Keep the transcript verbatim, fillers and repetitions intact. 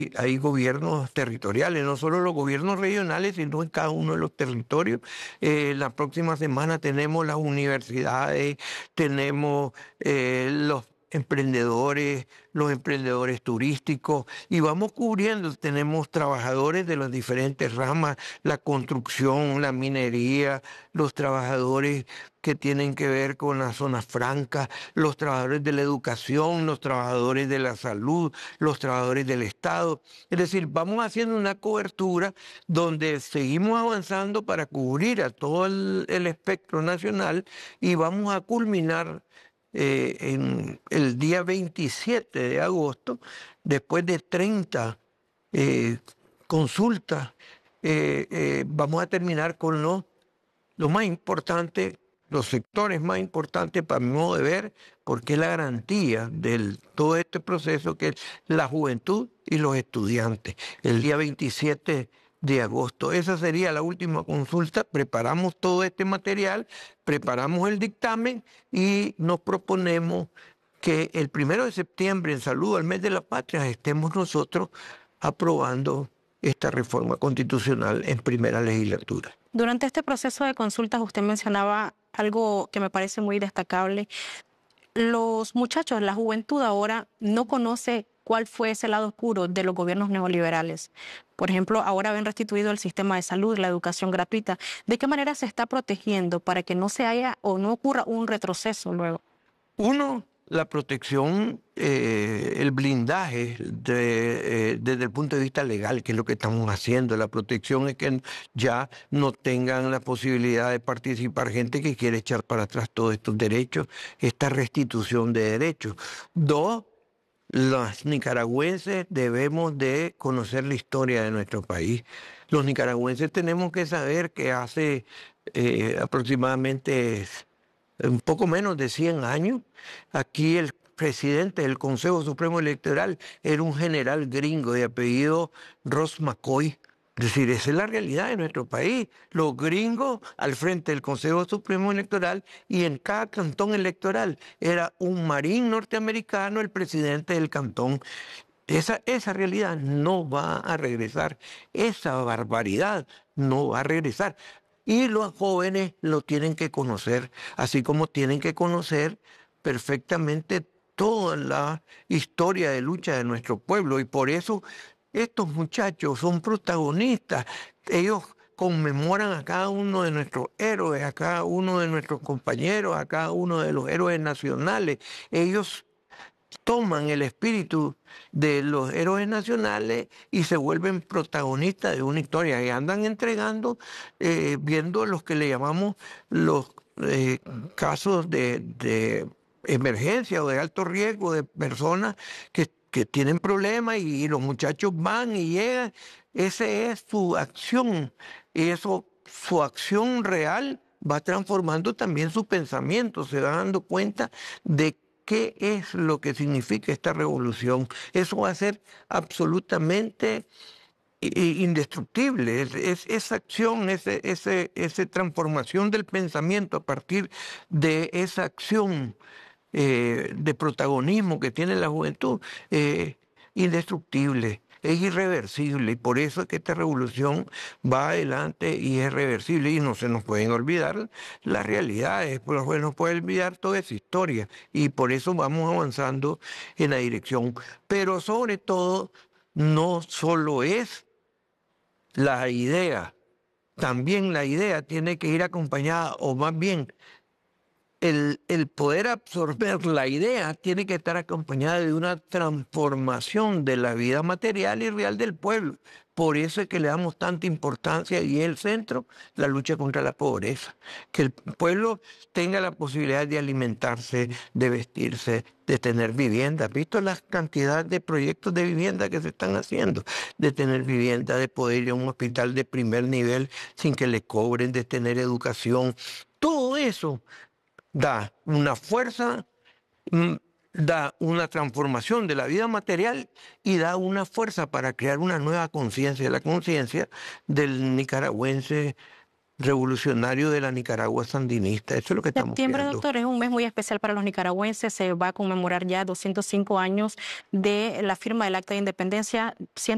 hay gobiernos territoriales, no solo los gobiernos regionales, sino en cada uno de los territorios. Eh, la próxima semana tenemos las universidades, tenemos eh, los emprendedores, los emprendedores turísticos, y vamos cubriendo, tenemos trabajadores de las diferentes ramas, la construcción, la minería, los trabajadores que tienen que ver con las zonas francas, los trabajadores de la educación, los trabajadores de la salud, los trabajadores del Estado. Es decir, vamos haciendo una cobertura donde seguimos avanzando para cubrir a todo el, el espectro nacional, y vamos a culminar eh, en el día veintisiete de agosto, después de treinta eh, consultas, eh, eh, vamos a terminar con lo, lo más importante, los sectores más importantes para mi modo de ver, porque es la garantía de todo este proceso, que es la juventud y los estudiantes. El día veintisiete de agosto, esa sería la última consulta. Preparamos todo este material, preparamos el dictamen y nos proponemos que el primero de septiembre, en Saludo al Mes de la Patria, estemos nosotros aprobando esta reforma constitucional en primera legislatura. Durante este proceso de consultas usted mencionaba algo que me parece muy destacable. Los muchachos, la juventud ahora no conoce cuál fue ese lado oscuro de los gobiernos neoliberales. Por ejemplo, ahora ven restituido el sistema de salud, la educación gratuita. ¿De qué manera se está protegiendo para que no se haya o no ocurra un retroceso luego? Uno, la protección, eh, el blindaje de, eh, desde el punto de vista legal, que es lo que estamos haciendo. La protección es que ya no tengan la posibilidad de participar gente que quiere echar para atrás todos estos derechos, esta restitución de derechos. Dos, los nicaragüenses debemos de conocer la historia de nuestro país. Los nicaragüenses tenemos que saber que hace eh, aproximadamente un poco menos de cien años, aquí el presidente del Consejo Supremo Electoral era un general gringo de apellido Ross McCoy. Es decir, esa es la realidad de nuestro país. Los gringos al frente del Consejo Supremo Electoral, y en cada cantón electoral era un marín norteamericano el presidente del cantón. Esa, esa realidad no va a regresar, esa barbaridad no va a regresar. Y los jóvenes lo tienen que conocer, así como tienen que conocer perfectamente toda la historia de lucha de nuestro pueblo. Y por eso estos muchachos son protagonistas. Ellos conmemoran a cada uno de nuestros héroes, a cada uno de nuestros compañeros, a cada uno de los héroes nacionales. Ellos toman el espíritu de los héroes nacionales y se vuelven protagonistas de una historia, y andan entregando, eh, viendo los que le llamamos los eh, casos de, de emergencia o de alto riesgo, de personas que, que tienen problemas, y, y los muchachos van y llegan. Esa es su acción, y eso, su acción real va transformando también su pensamiento, se va dando cuenta de qué es lo que significa esta revolución. Eso va a ser absolutamente indestructible. Es, es, esa acción, ese, ese, esa transformación del pensamiento a partir de esa acción eh, de protagonismo que tiene la juventud, eh, indestructible. Es irreversible, y por eso es que esta revolución va adelante y es reversible, y no se nos pueden olvidar las realidades, no se nos puede olvidar toda esa historia, y por eso vamos avanzando en la dirección. Pero sobre todo, no solo es la idea, también la idea tiene que ir acompañada, o más bien, El, el poder absorber la idea tiene que estar acompañada de una transformación de la vida material y real del pueblo. Por eso es que le damos tanta importancia, y el centro, la lucha contra la pobreza. Que el pueblo tenga la posibilidad de alimentarse, de vestirse, de tener vivienda. ¿Has visto las cantidades de proyectos de vivienda que se están haciendo? De tener vivienda, de poder ir a un hospital de primer nivel sin que le cobren, de tener educación. Todo eso da una fuerza, da una transformación de la vida material, y da una fuerza para crear una nueva conciencia, la conciencia del nicaragüense revolucionario, de la Nicaragua sandinista. Eso es lo que estamos Septiembre, creando. doctor, es un mes muy especial para los nicaragüenses. Se va a conmemorar ya doscientos cinco años de la firma del Acta de Independencia.